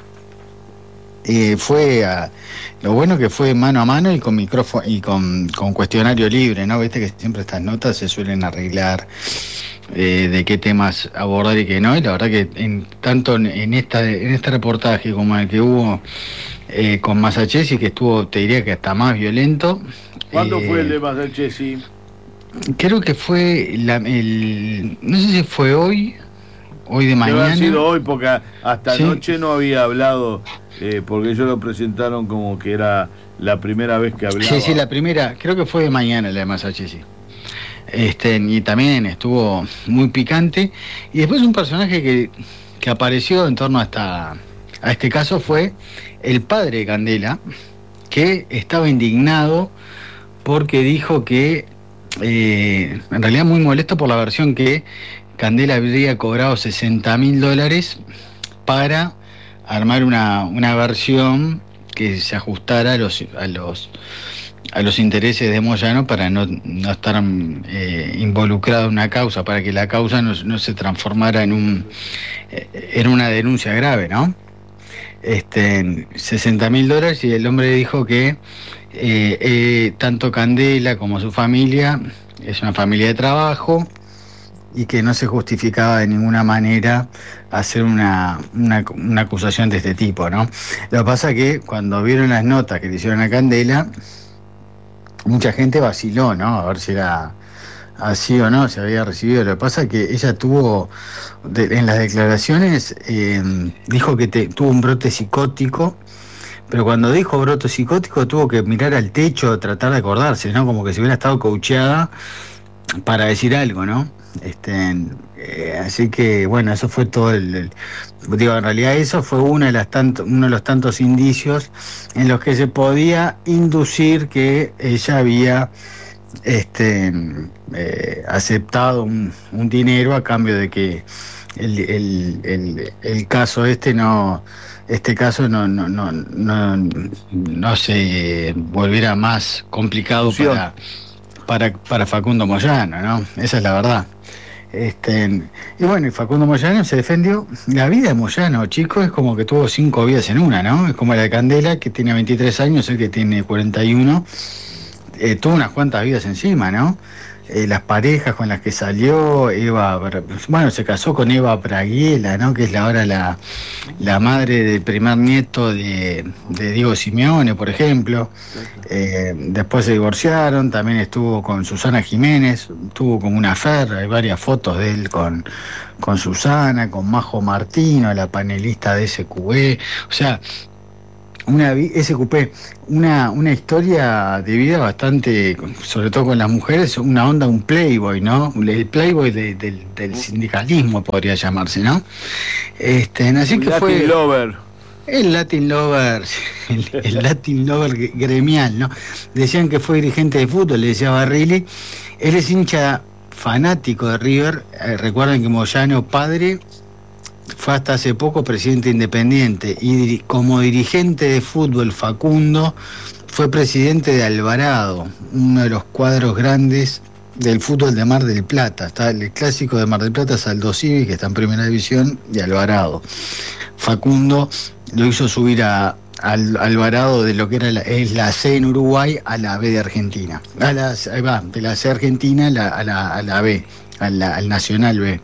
Speaker 8: lo bueno que fue mano a mano y con micrófono y con cuestionario libre, ¿no? Viste que siempre estas notas se suelen arreglar de qué temas abordar y qué no, y la verdad que tanto en este reportaje como en el que hubo con Masachesi, que estuvo, te diría que hasta más violento.
Speaker 1: ¿Cuándo fue el de Masachesi?
Speaker 8: Creo que fue no sé si fue hoy de mañana.
Speaker 1: Debe haber sido hoy, porque hasta anoche no había hablado, porque ellos lo presentaron como que era la primera vez que hablaba.
Speaker 8: Sí, la primera, creo que fue de mañana la de Masachesi. Y también estuvo muy picante. Y después un personaje que apareció en torno a este caso fue el padre de Candela, que estaba indignado porque dijo que, en realidad muy molesto por la versión que Candela habría cobrado $60.000 para armar una versión que se ajustara a los intereses de Moyano para no estar involucrado en una causa, para que la causa no se transformara en una denuncia grave, ¿no? $60.000, y el hombre dijo que tanto Candela como su familia es una familia de trabajo y que no se justificaba de ninguna manera hacer una acusación de este tipo, ¿no? Lo que pasa es que cuando vieron las notas que le hicieron a Candela, mucha gente vaciló, ¿no? A ver si era así o no, se había recibido. Lo que pasa es que ella tuvo, en las declaraciones, dijo que tuvo un brote psicótico, pero cuando dijo brote psicótico tuvo que mirar al techo, tratar de acordarse, ¿no? Como que si hubiera estado coacheada para decir algo, ¿no? Así que, bueno, eso fue todo en realidad eso fue uno de los tantos indicios en los que se podía inducir que ella había aceptado un dinero a cambio de que el caso no se volviera más complicado para Facundo Moyano, ¿no? Esa es la verdad. Y bueno, y Facundo Moyano se defendió. La vida de Moyano, chicos, es como que tuvo 5 vidas en una, ¿no? Es como la de Candela, que tiene 23 años, el que tiene 41, tuvo unas cuantas vidas encima, ¿no? Las parejas con las que salió, se casó con Eva Braguiela, ¿no? Que es ahora la madre del primer nieto de Diego Simeone, por ejemplo. Después se divorciaron, también estuvo con Susana Jiménez, tuvo como una affair, hay varias fotos de él con Susana, con Majo Martino, la panelista de SQE, o sea, una historia de vida bastante, sobre todo con las mujeres, una onda, un playboy, ¿no? El playboy del sindicalismo podría llamarse, ¿no? Así que fue
Speaker 1: Latin Lover.
Speaker 8: El Latin Lover, el Latin Lover gremial, ¿no? Decían que fue dirigente de fútbol, le decía Barrilli. Él es hincha fanático de River. Recuerden que Moyano, padre, fue hasta hace poco presidente independiente, y como dirigente de fútbol Facundo fue presidente de Alvarado, uno de los cuadros grandes del fútbol de Mar del Plata. Está el clásico de Mar del Plata, es Aldo Civi, que está en primera división, y Alvarado. Facundo lo hizo subir a Alvarado de lo que era la C en Uruguay a la B de Argentina. De la C argentina a la B, al Nacional B.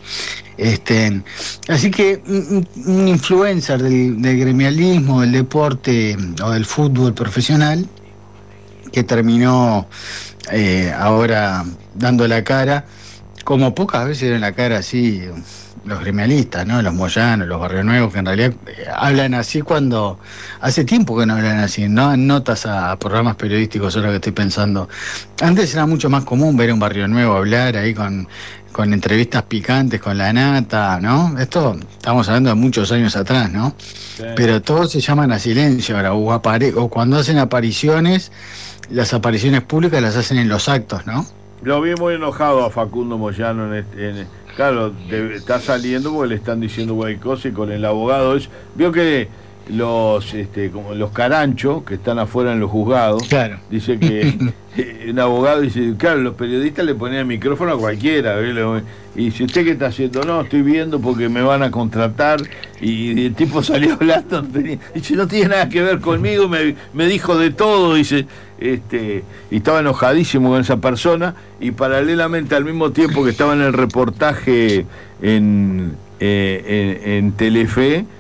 Speaker 8: Así que un influencer del gremialismo, del deporte o del fútbol profesional, que terminó ahora dando la cara, como pocas veces dieron la cara así los gremialistas, ¿no? Los Moyanos, los Barrio Nuevos, que en realidad hablan así cuando hace tiempo que no hablan así, no dan notas a programas periodísticos, ahora que estoy pensando. Antes era mucho más común ver a un Barrio Nuevo hablar ahí con entrevistas picantes con la nata, ¿no? Esto estamos hablando de muchos años atrás, ¿no? Sí. Pero todos se llaman a silencio ahora, o cuando hacen apariciones, las apariciones públicas las hacen en los actos, ¿no?
Speaker 1: Lo vi muy enojado a Facundo Moyano claro, está saliendo porque le están diciendo cualquier cosa, y con el abogado vio que como los caranchos que están afuera en los juzgados, claro, dice que un abogado dice, claro, los periodistas le ponían el micrófono a cualquiera, ¿ves? Y si usted qué está haciendo, no, estoy viendo porque me van a contratar, y el tipo salió hablando, dice, no tiene nada que ver conmigo, me dijo de todo, dice, y estaba enojadísimo con esa persona, y paralelamente al mismo tiempo que estaba en el reportaje en Telefe,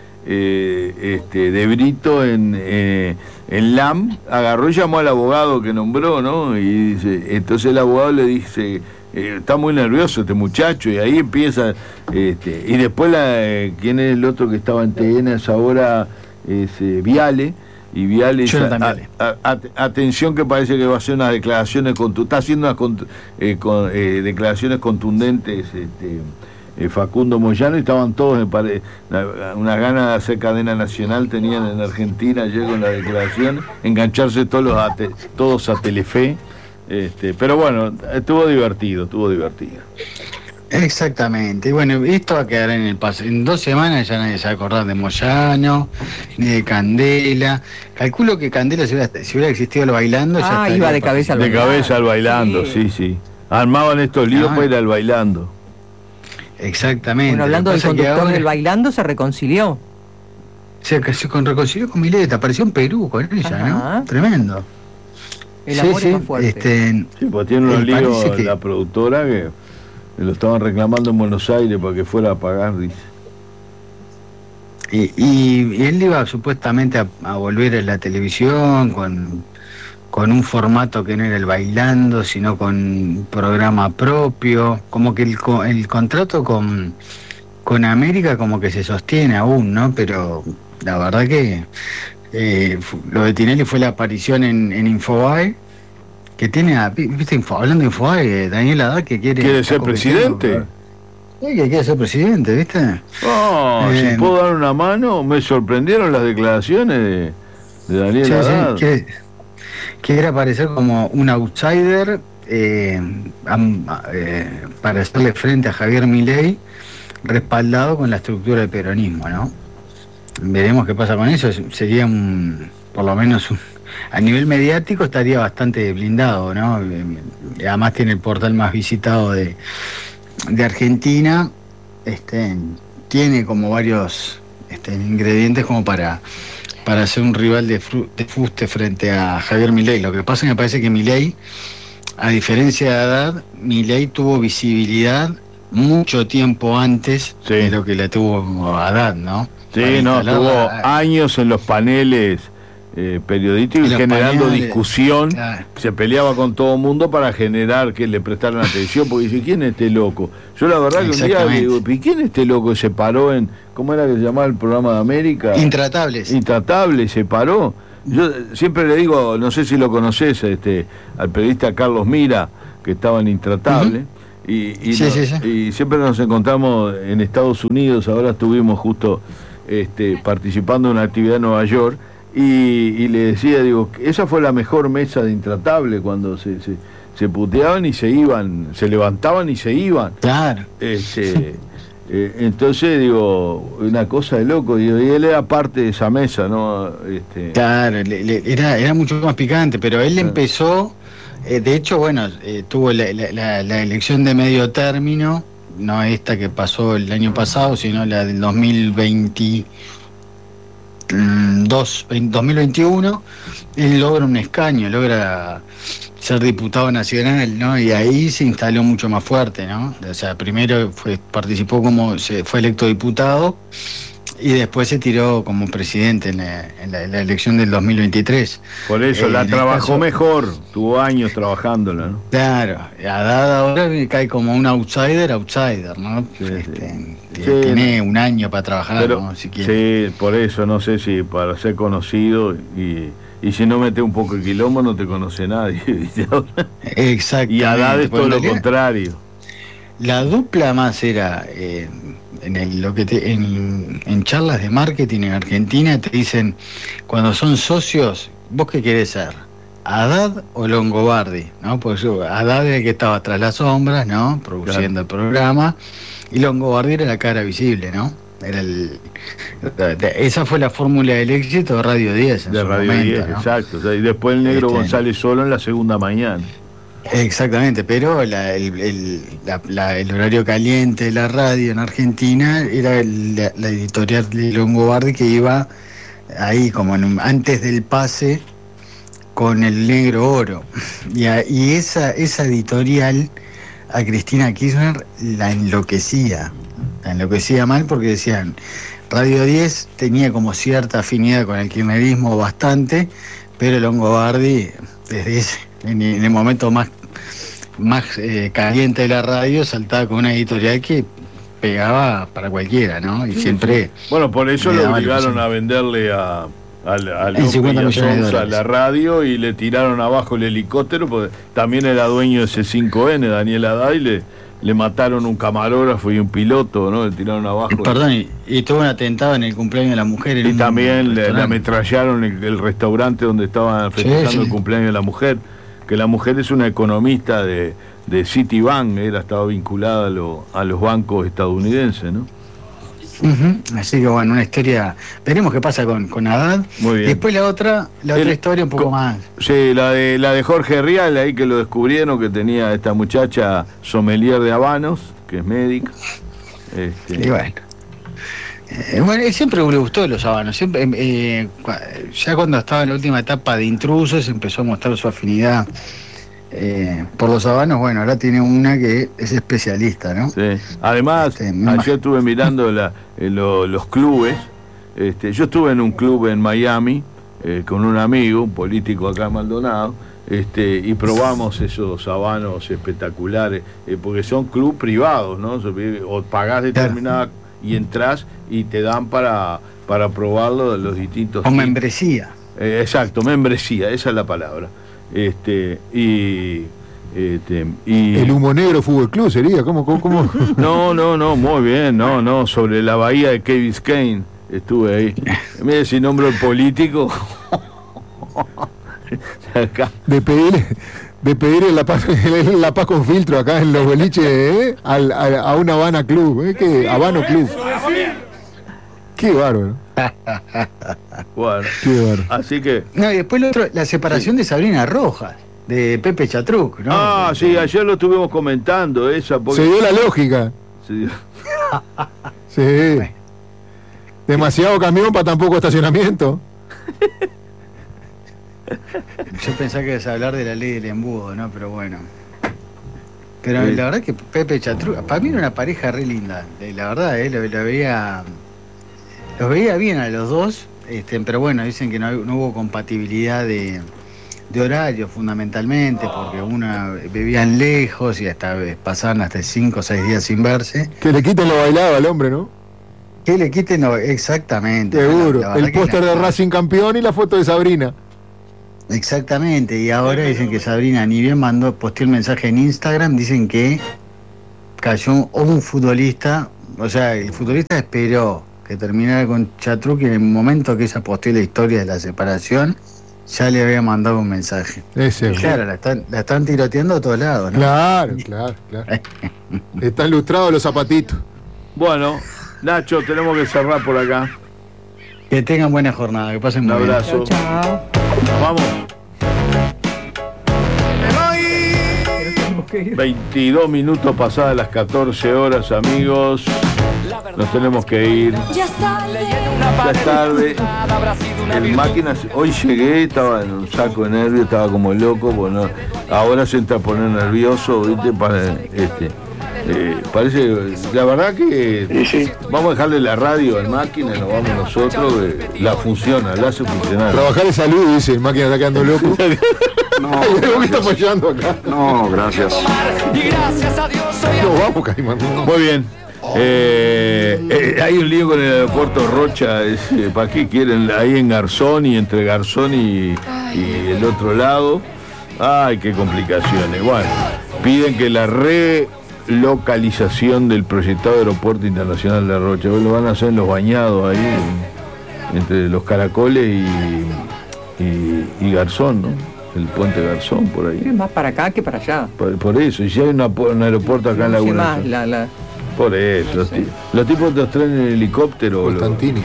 Speaker 1: de Brito en LAM, agarró y llamó al abogado que nombró, ¿no? Y dice, entonces el abogado le dice, está muy nervioso este muchacho, y ahí empieza, y después ¿quién es el otro que estaba en TN a esa hora? Viale. Y Viale dice, atención, que parece que va a hacer unas declaraciones está haciendo unas declaraciones contundentes Facundo Moyano, y estaban todos una gana de hacer cadena nacional tenían en Argentina ayer con la declaración, engancharse todos a Telefe, pero bueno, estuvo divertido.
Speaker 8: Exactamente, y bueno, esto va a quedar en el paso. En 2 semanas ya nadie se va a acordar de Moyano ni de Candela. Calculo que Candela, si hubiera existido el bailando, ya
Speaker 2: iba de cabeza al bailando.
Speaker 1: De cabeza al bailando, sí. Armaban estos líos para ir al bailando.
Speaker 8: Exactamente.
Speaker 2: Bueno, hablando del conductor del bailando, se reconcilió.
Speaker 8: Se reconcilió con Mileta, apareció en Perú con ella, ¿no? Tremendo.
Speaker 2: El amor es más fuerte.
Speaker 1: Sí, pues tiene unos líos la productora que lo estaban reclamando en Buenos Aires para que fuera a pagar, dice.
Speaker 8: Y él iba supuestamente a volver a la televisión con un formato que no era el bailando, sino con un programa propio, como que el contrato con América como que se sostiene aún, ¿no? Pero la verdad que lo de Tinelli fue la aparición en Infobae, que tiene, ¿viste? Hablando de Infobae, Daniel Haddad, que
Speaker 1: ¿quiere ser presidente?
Speaker 8: Que quiere ser presidente, ¿viste?
Speaker 1: Si puedo dar una mano, me sorprendieron las declaraciones de Daniel Haddad.
Speaker 8: Sí, quiere aparecer como un outsider para hacerle frente a Javier Milei, respaldado con la estructura del peronismo, ¿no? Veremos qué pasa con eso. Sería por lo menos a nivel mediático estaría bastante blindado, ¿no? Además tiene el portal más visitado de Argentina. Tiene como varios ingredientes como para para ser un rival de fuste frente a Javier Milei. Lo que pasa es que me parece que Milei, a diferencia de Haddad, Milei tuvo visibilidad mucho tiempo antes de lo que la tuvo Haddad, ¿no?
Speaker 1: Sí, no, tuvo años en los paneles periodísticos generando discusión, se peleaba con todo el mundo para generar que le prestaran atención, porque dice, ¿quién es este loco? Yo la verdad que un día digo, ¿y quién es este loco? Se paró en, ¿cómo era que se llamaba el programa de América?
Speaker 8: Intratables.
Speaker 1: Intratables, se paró. Yo siempre le digo, no sé si lo conoces, al periodista Carlos Mira, que estaba en Intratable, y siempre nos encontramos en Estados Unidos. Ahora estuvimos justo participando en una actividad en Nueva York, y le decía, digo, esa fue la mejor mesa de Intratable, cuando se puteaban y se iban, se levantaban y se iban.
Speaker 8: Claro.
Speaker 1: Entonces, digo, una cosa de loco, digo, y él era parte de esa mesa, ¿no?
Speaker 8: Claro, era mucho más picante, pero él empezó, de hecho, bueno, tuvo la elección de medio término, no esta que pasó el año pasado, sino la del 2021, él logra un escaño, logra ser diputado nacional, ¿no? Y ahí se instaló mucho más fuerte, ¿no? O sea, primero participó fue electo diputado y después se tiró como presidente en la elección del 2023.
Speaker 1: Por eso la trabajó mejor, tuvo años trabajándola, ¿no?
Speaker 8: Claro, Haddad ahora cae como un outsider, ¿no? Tiene un año para trabajar,
Speaker 1: pero,
Speaker 8: ¿no? Si quiere.
Speaker 1: Sí, por eso, no sé si para ser conocido y si no metes un poco de quilombo no te conoce nadie.
Speaker 8: Exacto.
Speaker 1: Y Haddad es todo lo contrario.
Speaker 8: La dupla más era en charlas de marketing en Argentina te dicen, cuando son socios, ¿vos qué querés ser? ¿Haddad o Longobardi? ¿No? Pues Haddad era el que estaba tras las sombras, ¿no? Produciendo el programa, y Longobardi era la cara visible, ¿no? Esa fue la fórmula del éxito de Radio 10
Speaker 1: de Radio
Speaker 8: momento,
Speaker 1: 10, ¿no? Exacto. O sea, y después el Negro González Solo en la segunda mañana.
Speaker 8: Exactamente, pero el horario caliente de la radio en Argentina era la editorial de Longobardi, que iba ahí como antes del pase con el Negro Oro. Y esa editorial a Cristina Kirchner la enloquecía mal, porque decían, Radio 10 tenía como cierta afinidad con el kirchnerismo bastante, pero Longobardi en el momento más caliente de la radio saltaba con una editorial que pegaba para cualquiera, ¿no? Y siempre...
Speaker 1: Bueno, por eso lo obligaron a venderle a la radio, y le tiraron abajo el helicóptero, porque también era dueño de C5N, Daniel Haddad, y le mataron un camarógrafo y un piloto, ¿no? Le tiraron abajo.
Speaker 8: Perdón, y tuvo un atentado en el cumpleaños de la mujer.
Speaker 1: Y también le ametrallaron el restaurante donde estaban festejando el cumpleaños de la mujer, que la mujer es una economista de Citibank, estaba vinculada a los bancos estadounidenses, ¿no?
Speaker 8: Así que bueno, una historia. Veremos qué pasa con Haddad.
Speaker 1: Muy bien.
Speaker 8: Después la otra historia un poco más.
Speaker 1: Sí, la de Jorge Rial, ahí que lo descubrieron, que tenía esta muchacha sommelier de habanos, que es médica.
Speaker 8: Y bueno. Él siempre le gustó los habanos. Siempre, ya cuando estaba en la última etapa de Intrusos empezó a mostrar su afinidad por los habanos. Bueno, ahora tiene una que es especialista, ¿no?
Speaker 1: Sí. Además, ayer estuve mirando los clubes. Yo estuve en un club en Miami con un amigo, un político acá en Maldonado, y probamos esos habanos espectaculares, porque son club privados, ¿no? O pagás determinada y entras y te dan para probarlo los distintos.
Speaker 8: Con membresía.
Speaker 1: Exacto, membresía, esa es la palabra. El
Speaker 7: Humo Negro Fútbol Club sería, ¿cómo?
Speaker 1: No, muy bien, sobre la bahía de Key Biscayne estuve ahí. Mire si nombro el político.
Speaker 7: De pedir la paz con filtro acá en los boliches, a una Habana Club, Habano Club. Qué bárbaro.
Speaker 1: Bueno,
Speaker 7: qué bárbaro.
Speaker 1: Así que...
Speaker 8: No, y después la separación de Sabrina Rojas, de Pepe Chatruc, ¿no?
Speaker 1: Ah, sí, ayer lo estuvimos comentando, esa...
Speaker 7: Se dio la lógica. Sí. Demasiado camión para tan poco estacionamiento.
Speaker 8: Yo pensaba que ibas a hablar de la ley del embudo, ¿no? Pero bueno. Pero la verdad que Pepe Chatruc, para mí era una pareja re linda. La verdad, los veía bien a los dos, pero bueno, dicen que no hubo compatibilidad de horario fundamentalmente, porque una vivían lejos y hasta pasaban hasta 5 o 6 días sin verse.
Speaker 7: Que le quiten lo bailado al hombre, ¿no?
Speaker 8: Que le quiten exactamente.
Speaker 7: Seguro. El póster de Racing campeón y la foto de Sabrina.
Speaker 8: Exactamente, y ahora dicen que Sabrina ni bien posteó el mensaje en Instagram, dicen que cayó un futbolista, o sea, el futbolista esperó que terminara con Chatruc y en el momento que ella posteó la historia de la separación, ya le había mandado un mensaje.
Speaker 7: Ese,
Speaker 8: claro, la están tiroteando a todos lados, ¿no?
Speaker 7: Claro. Están lustrados los zapatitos.
Speaker 1: Bueno, Nacho, tenemos que cerrar por acá.
Speaker 8: Que tengan buena jornada, que pasen muy bien.
Speaker 1: Un abrazo.
Speaker 2: Chao.
Speaker 1: Vamos. 22 minutos pasadas las 14 horas, amigos. Nos tenemos que ir. Ya es tarde. En máquinas, hoy llegué, estaba en un saco de nervios, estaba como loco. Bueno, ahora se entra a poner nervioso, ¿viste? Parece, la verdad que vamos a dejarle la radio al máquina, nos vamos nosotros, la funciona, la hace funcionar.
Speaker 7: Trabajar de salud, dice, el máquina está quedando loco.
Speaker 9: No,
Speaker 7: ¿Qué está apoyando acá?
Speaker 9: No, gracias.
Speaker 7: Nos vamos, Caimán.
Speaker 1: Muy bien. Hay un lío con el aeropuerto Rocha, ¿para qué quieren? Ahí en Garzón y entre Garzón y el otro lado. Ay, qué complicaciones. Bueno, piden que la relocalización del proyectado Aeropuerto Internacional de Rocha, lo van a hacer en Los Bañados, ahí entre los Caracoles y Garzón, ¿no? El puente Garzón, por ahí.
Speaker 2: Es más para acá que para allá.
Speaker 1: Por eso, y si hay un aeropuerto acá en Laguna. Por eso, los tipos te traen en helicóptero.
Speaker 7: Constantini,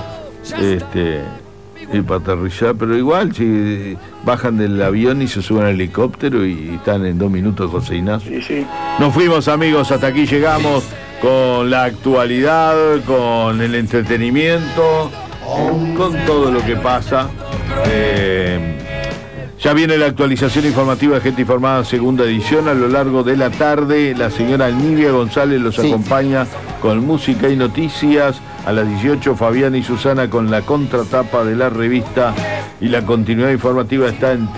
Speaker 1: y para aterrizar, pero igual, si bajan del avión y se suben al helicóptero y están en 2 minutos cocinados.
Speaker 9: Sí.
Speaker 1: Nos fuimos, amigos, hasta aquí llegamos con la actualidad, con el entretenimiento, con todo lo que pasa. Ya viene la actualización informativa de Gente Informada, segunda edición. A lo largo de la tarde, la señora Nivia González los acompaña con música y noticias. A las 18, Fabián y Susana con la contratapa de la revista. Y la continuidad informativa está en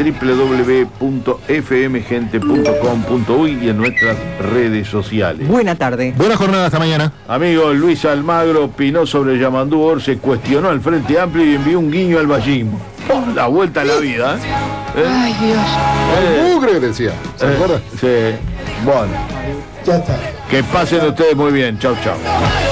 Speaker 1: www.fmgente.com.uy y en nuestras redes sociales.
Speaker 2: Buena tarde.
Speaker 7: Buena jornada, hasta mañana.
Speaker 1: Amigos, Luis Almagro opinó sobre Yamandú Orce, cuestionó al Frente Amplio y envió un guiño al vallismo. Oh, la vuelta a la vida,
Speaker 23: Ay, Dios.
Speaker 7: Creo que decía. ¿Se acuerda?
Speaker 1: Sí. Bueno.
Speaker 7: Ya está.
Speaker 1: Que pasen ustedes muy bien. Chau, chau.